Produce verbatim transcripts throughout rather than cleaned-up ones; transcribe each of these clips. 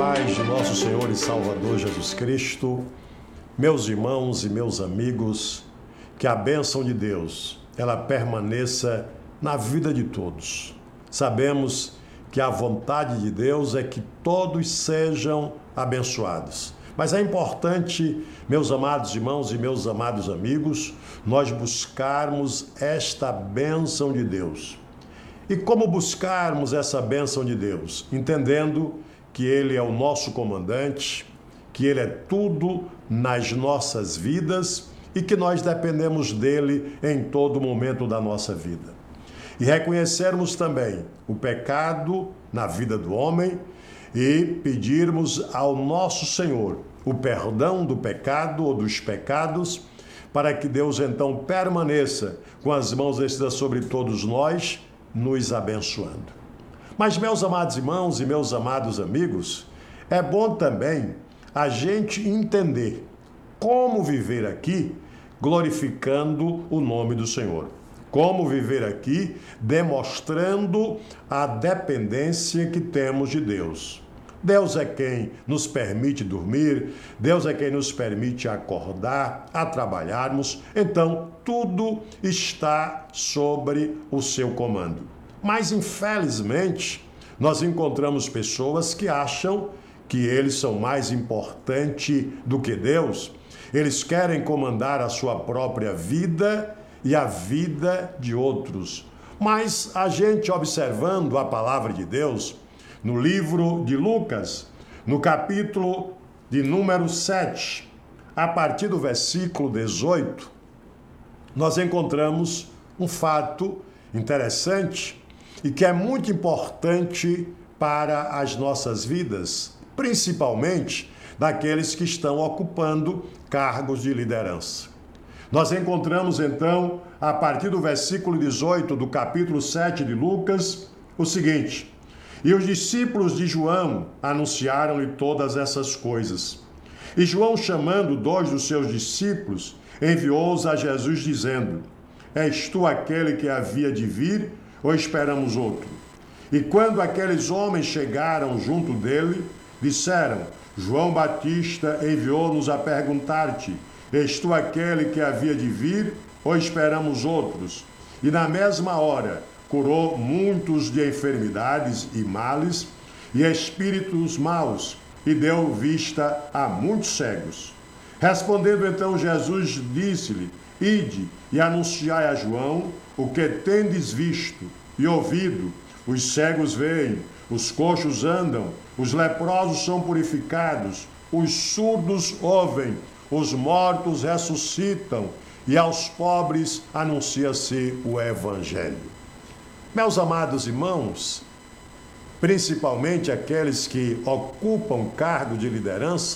Paz de nosso Senhor e Salvador Jesus Cristo, meus irmãos e meus amigos, que a bênção de Deus, ela permaneça na vida de todos. Sabemos que a vontade de Deus é que todos sejam abençoados. Mas é importante, meus amados irmãos e meus amados amigos, nós buscarmos esta bênção de Deus. E como buscarmos essa bênção de Deus? Entendendo que Ele é o nosso comandante, que Ele é tudo nas nossas vidas e que nós dependemos dEle em todo momento da nossa vida. E reconhecermos também o pecado na vida do homem e pedirmos ao nosso Senhor o perdão do pecado ou dos pecados, para que Deus então permaneça com as mãos estendidas sobre todos nós, nos abençoando. Mas, meus amados irmãos e meus amados amigos, é bom também a gente entender como viver aqui glorificando o nome do Senhor. Como viver aqui demonstrando a dependência que temos de Deus. Deus é quem nos permite dormir, Deus é quem nos permite acordar, a trabalharmos. Então, tudo está sobre o seu comando. Mas, infelizmente, nós encontramos pessoas que acham que eles são mais importantes do que Deus. Eles querem comandar a sua própria vida e a vida de outros. Mas a gente, observando a palavra de Deus, no livro de Lucas, no capítulo de número sete, a partir do versículo dezoito, nós encontramos um fato interessante e que é muito importante para as nossas vidas, principalmente daqueles que estão ocupando cargos de liderança. Nós encontramos então, a partir do versículo dezoito do capítulo sete de Lucas, o seguinte: e os discípulos de João anunciaram-lhe todas essas coisas. E João, chamando dois dos seus discípulos, enviou-os a Jesus, dizendo: és tu aquele que havia de vir, ou esperamos outro? E quando aqueles homens chegaram junto dele, disseram: João Batista enviou-nos a perguntar-te: és tu aquele que havia de vir, ou esperamos outros? E na mesma hora curou muitos de enfermidades e males e espíritos maus, e deu vista a muitos cegos. Respondendo então Jesus, disse-lhe: ide e anunciai a João o que tendes visto e ouvido: os cegos veem, os coxos andam, os leprosos são purificados, os surdos ouvem, os mortos ressuscitam, e aos pobres anuncia-se o Evangelho. Meus amados irmãos, principalmente aqueles que ocupam cargo de liderança,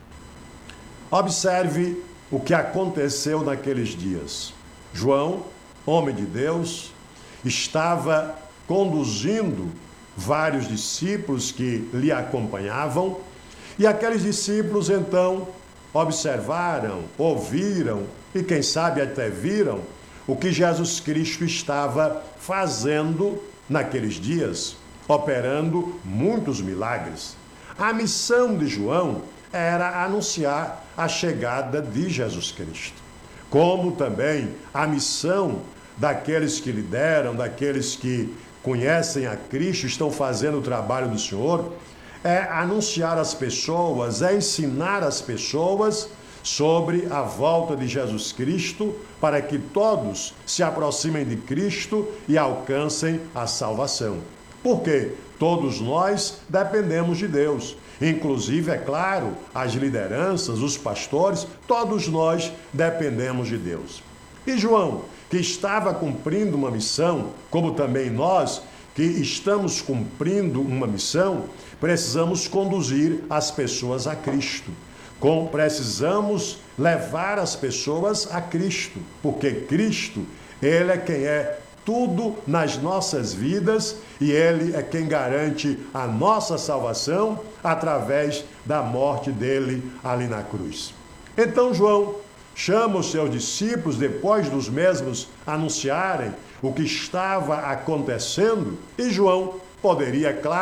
observe o que aconteceu naqueles dias. João, homem de Deus, estava conduzindo vários discípulos que lhe acompanhavam, e aqueles discípulos então observaram, ouviram e quem sabe até viram o que Jesus Cristo estava fazendo naqueles dias, operando muitos milagres. A missão de João era anunciar a chegada de Jesus Cristo, como também a missão daqueles que lideram, daqueles que conhecem a Cristo, estão fazendo o trabalho do Senhor, é anunciar às pessoas, é ensinar as pessoas sobre a volta de Jesus Cristo, para que todos se aproximem de Cristo e alcancem a salvação. Porque todos nós dependemos de Deus. Inclusive, é claro, as lideranças, os pastores, todos nós dependemos de Deus. E João, que estava cumprindo uma missão, como também nós, que estamos cumprindo uma missão, precisamos conduzir as pessoas a Cristo. Com, precisamos levar as pessoas a Cristo, porque Cristo, Ele é quem é tudo nas nossas vidas e Ele é quem garante a nossa salvação através da morte dele ali na cruz. Então João chama os seus discípulos, depois dos mesmos anunciarem o que estava acontecendo, e João poderia, claro,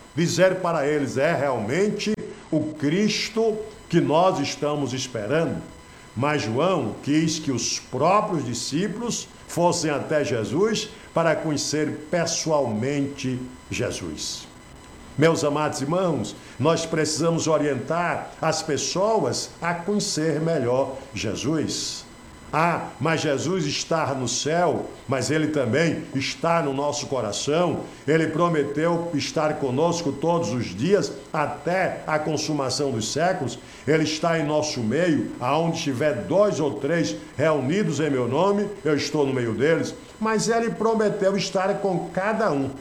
dizer para eles: é realmente o Cristo que nós estamos esperando. Mas João quis que os próprios discípulos fossem até Jesus para conhecer pessoalmente Jesus. Meus amados irmãos, nós precisamos orientar as pessoas a conhecer melhor Jesus. Ah, mas Jesus está no céu, mas Ele também está no nosso coração. Ele prometeu estar conosco todos os dias, até a consumação dos séculos. Ele está em nosso meio, aonde estiver dois ou três reunidos em meu nome, eu estou no meio deles. Mas Ele prometeu estar com cada um.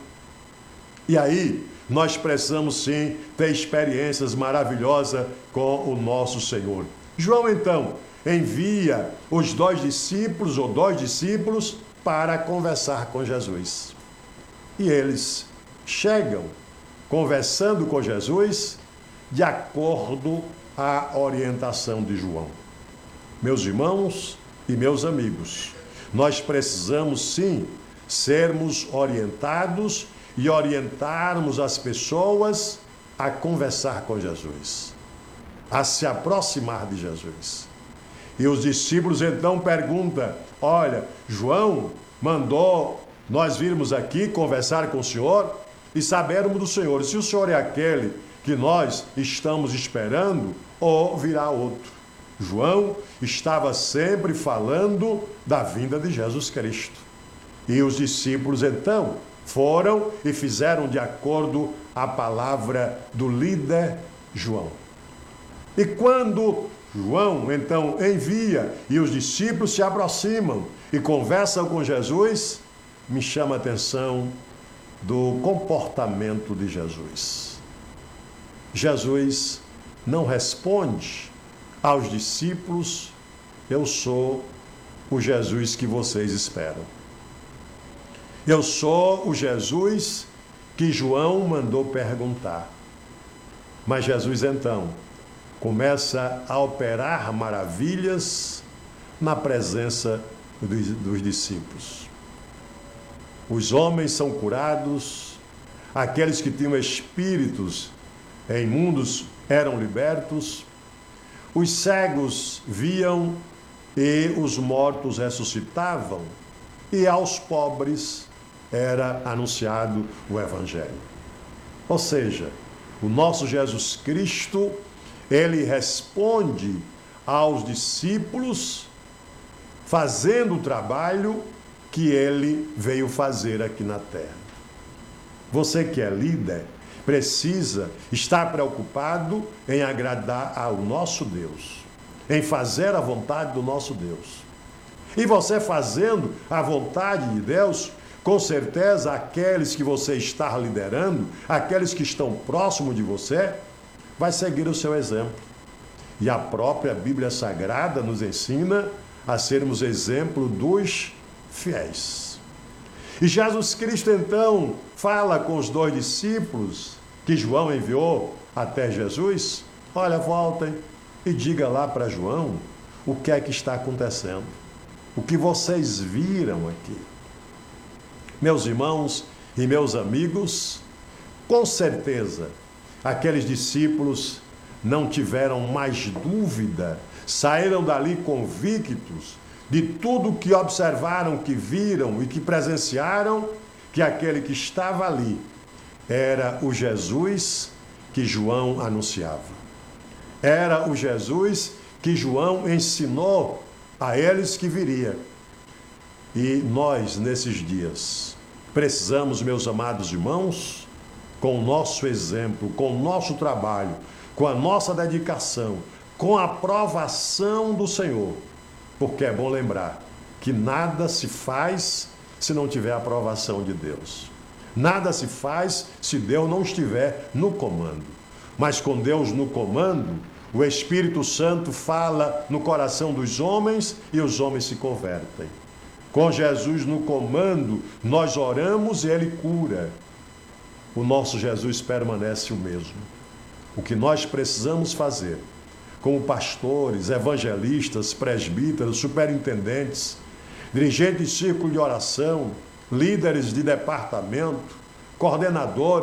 E aí, nós precisamos sim ter experiências maravilhosas com o nosso Senhor. João, então, envia os dois discípulos ou dois discípulos para conversar com Jesus. E eles chegam conversando com Jesus de acordo à orientação de João. Meus irmãos e meus amigos, nós precisamos sim sermos orientados e orientarmos as pessoas a conversar com Jesus, a se aproximar de Jesus. E os discípulos então perguntam: olha, João mandou nós virmos aqui conversar com o Senhor e sabermos do Senhor se o Senhor é aquele que nós estamos esperando ou virá outro. João estava sempre falando da vinda de Jesus Cristo. E os discípulos então foram e fizeram de acordo a palavra do líder João. E quando João, então, envia e os discípulos se aproximam e conversam com Jesus, me chama a atenção do comportamento de Jesus. Jesus não responde aos discípulos: eu sou o Jesus que vocês esperam. Eu sou o Jesus que João mandou perguntar. Mas Jesus, então, começa a operar maravilhas na presença dos, dos discípulos. Os homens são curados, aqueles que tinham espíritos imundos eram libertos, os cegos viam e os mortos ressuscitavam, e aos pobres era anunciado o Evangelho. Ou seja, o nosso Jesus Cristo, ele responde aos discípulos fazendo o trabalho que ele veio fazer aqui na terra. Você que é líder precisa estar preocupado em agradar ao nosso Deus, em fazer a vontade do nosso Deus. E você fazendo a vontade de Deus, com certeza aqueles que você está liderando, aqueles que estão próximos de você, vai seguir o seu exemplo. E a própria Bíblia Sagrada nos ensina a sermos exemplo dos fiéis. E Jesus Cristo, então, fala com os dois discípulos que João enviou até Jesus: olha, voltem e diga lá para João o que é que está acontecendo, o que vocês viram aqui. Meus irmãos e meus amigos, com certeza, aqueles discípulos não tiveram mais dúvida, saíram dali convictos de tudo que observaram, que viram e que presenciaram, que aquele que estava ali era o Jesus que João anunciava. Era o Jesus que João ensinou a eles que viria. E nós, nesses dias, precisamos, meus amados irmãos, com o nosso exemplo, com o nosso trabalho, com a nossa dedicação, com a aprovação do Senhor, porque é bom lembrar que nada se faz se não tiver a aprovação de Deus. Nada se faz se Deus não estiver no comando. Mas com Deus no comando, o Espírito Santo fala no coração dos homens e os homens se convertem. Com Jesus no comando, nós oramos e Ele cura. O nosso Jesus permanece o mesmo. O que nós precisamos fazer, como pastores, evangelistas, presbíteros, superintendentes, dirigentes de círculo de oração, líderes de departamento, coordenadores,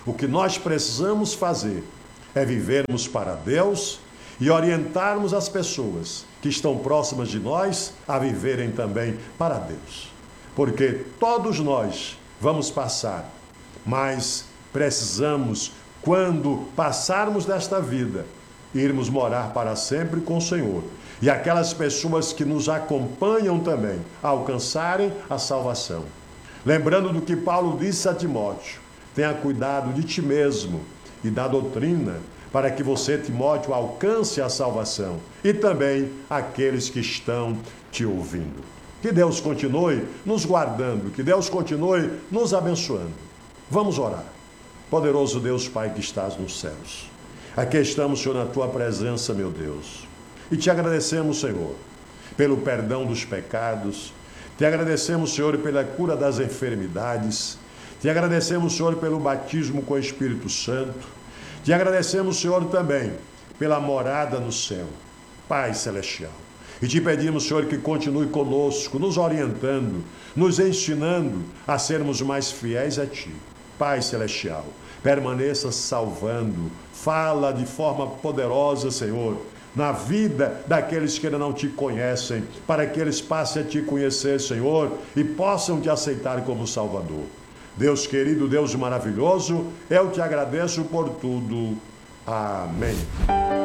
O que nós precisamos fazer é vivermos para Deus e orientarmos as pessoas que estão próximas de nós a viverem também para Deus. Porque todos nós vamos passar, mas precisamos, quando passarmos desta vida, irmos morar para sempre com o Senhor. E aquelas pessoas que nos acompanham também alcançarem a salvação. Lembrando do que Paulo disse a Timóteo: tenha cuidado de ti mesmo e da doutrina, para que você, Timóteo, alcance a salvação, e também aqueles que estão te ouvindo. Que Deus continue nos guardando, que Deus continue nos abençoando. Vamos orar. Poderoso Deus Pai que estás nos céus, aqui estamos, Senhor, na tua presença, meu Deus, e te agradecemos, Senhor, pelo perdão dos pecados, te agradecemos, Senhor, pela cura das enfermidades, te agradecemos, Senhor, pelo batismo com o Espírito Santo, te agradecemos, Senhor, também pela morada no céu, Pai Celestial. E te pedimos, Senhor, que continue conosco, nos orientando, nos ensinando a sermos mais fiéis a Ti. Pai Celestial, permaneça salvando, fala de forma poderosa, Senhor, na vida daqueles que ainda não Te conhecem, para que eles passem a Te conhecer, Senhor, e possam Te aceitar como Salvador. Deus querido, Deus maravilhoso, eu Te agradeço por tudo. Amém.